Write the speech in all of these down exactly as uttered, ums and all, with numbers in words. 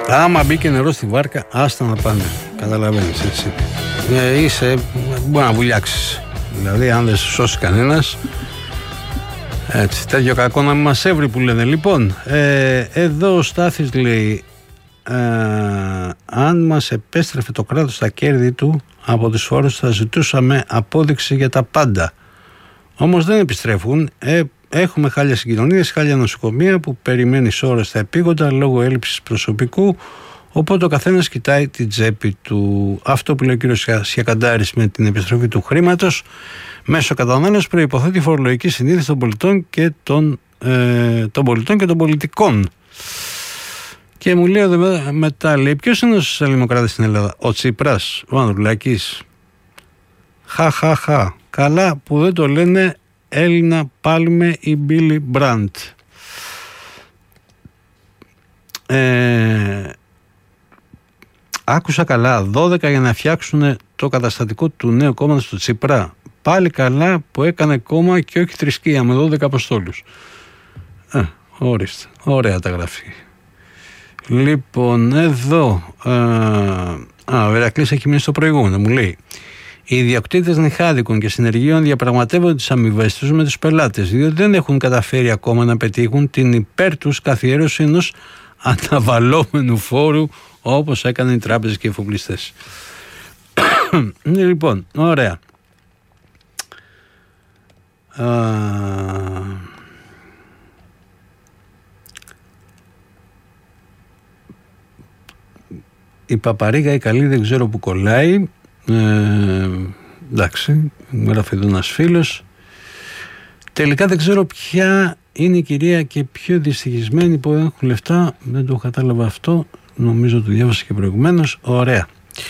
Άμα μπήκε νερό στη βάρκα, άστα να πάνε. Καταλαβαίνεις, έτσι. Ε, είσαι, μπορεί να βουλιάξεις. Δηλαδή, αν δεν σου σώσει κανένας, έτσι, τέτοιο κακό να μην μας έβρει που λένε. Λοιπόν, ε, εδώ ο Στάθης λέει, ε, αν μας επέστρεφε το κράτος στα κέρδη του από τους φόρους, θα ζητούσαμε απόδειξη για τα πάντα. Όμως δεν επιστρέφουν. Ε, έχουμε χάλια συγκοινωνίες, χάλια νοσοκομεία που περιμένει ώρες στα επίγοντα λόγω έλλειψης προσωπικού. Οπότε ο καθένας κοιτάει την τσέπη του. Αυτό που λέει ο κύριος Σιακαντάρης με την επιστροφή του χρήματος μέσω κατανάλωσης προϋποθέτει φορολογική συνείδηση των πολιτών και των, ε, των πολιτών και των πολιτικών. Και μου λέει εδώ μετά, λέει, ποιος είναι ο σοσιαλδημοκράτης στην Ελλάδα? Ο Τσίπρας, ο Ανδρουλάκης. Χα, χα, χα. Καλά που δεν το λένε Έλληνα Πάλμε ή Μπίλι Μπραντ. Ε, άκουσα καλά, δώδεκα για να φτιάξουν το καταστατικό του νέου κόμματος του Τσίπρα. Πάλι καλά που έκανε κόμμα και όχι θρησκεία με δώδεκα αποστόλους. Ε, ορίστε, ωραία τα γράφει. Λοιπόν, εδώ ε, α, ο Ηρακλής έχει μείνει στο προηγούμενο, μου λέει. Οι ιδιοκτήτες νυχάδικων και συνεργείων διαπραγματεύονται τις αμοιβές τους με τους πελάτες, διότι δεν έχουν καταφέρει ακόμα να πετύχουν την υπέρ τους καθιέρωση ενός αναβαλόμενου φόρου όπως έκαναν οι τράπεζες και οι εφοπλιστές. Λοιπόν, ωραία. Α, η παπαρίγα η καλή δεν ξέρω που κολλάει. Ε, εντάξει, μου έγραφε εδώ ένας φίλος. Τελικά δεν ξέρω ποια είναι η κυρία και πιο δυστυχισμένη που έχουν λεφτά. Δεν το κατάλαβα αυτό. Νομίζω το διάβασα και προηγουμένως. Ωραία.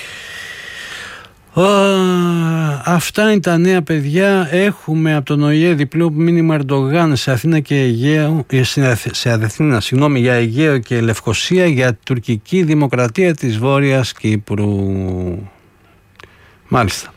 Ο, αυτά είναι τα νέα, παιδιά. Έχουμε από τον ΟΗΕ διπλό μήνυμα Ερντογάν σε Αθήνα και Αιγαίο, σε Αθήνα, συγγνώμη, για Αιγαίο και Λευκοσία για τουρκική δημοκρατία της Βόρειας Κύπρου. Μάλιστα.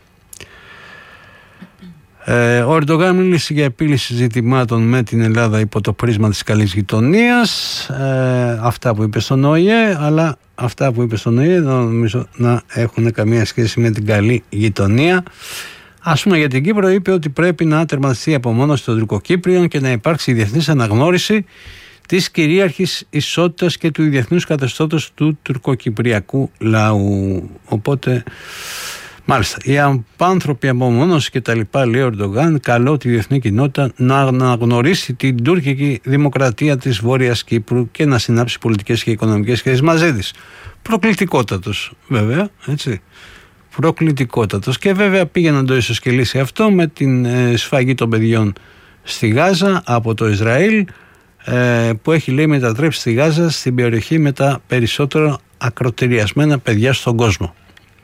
Ε, ο Ερντογάν μίλησε για επίλυση ζητημάτων με την Ελλάδα υπό το πρίσμα της καλής γειτονίας. Ε, αυτά που είπε στον ΟΗΕ, αλλά αυτά που είπε στον ΟΗΕ δεν νομίζω να έχουν καμία σχέση με την καλή γειτονία. Ας πούμε για την Κύπρο είπε ότι πρέπει να τερματιστεί η απομόνωση των Τουρκοκύπριων και να υπάρξει διεθνής αναγνώριση της κυρίαρχης ισότητας και του διεθνούς καθεστώτος του τουρκοκυπριακού λαού. Οπότε, μάλιστα, η απάνθρωπη απομόνωση και τα λοιπά, λέει ο Ερντογάν, καλώ τη διεθνή κοινότητα να αναγνωρίσει την τουρκική δημοκρατία της Βόρειας Κύπρου και να συνάψει πολιτικές και οικονομικές σχέσεις μαζί της. Προκλητικότατος, βέβαια, έτσι. Προκλητικότατος. Και βέβαια πήγε να το ισοσκελίσει αυτό με την ε, σφαγή των παιδιών στη Γάζα από το Ισραήλ, ε, που έχει, λέει, μετατρέψει τη Γάζα στην περιοχή με τα περισσότερο ακροτηριασμένα παιδιά στον κόσμο.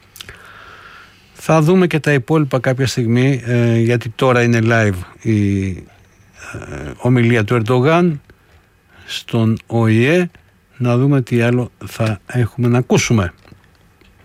Θα δούμε και τα υπόλοιπα κάποια στιγμή, ε, γιατί τώρα είναι live η ε, ομιλία του Ερντογάν στον ΟΗΕ. Να δούμε τι άλλο θα έχουμε να ακούσουμε.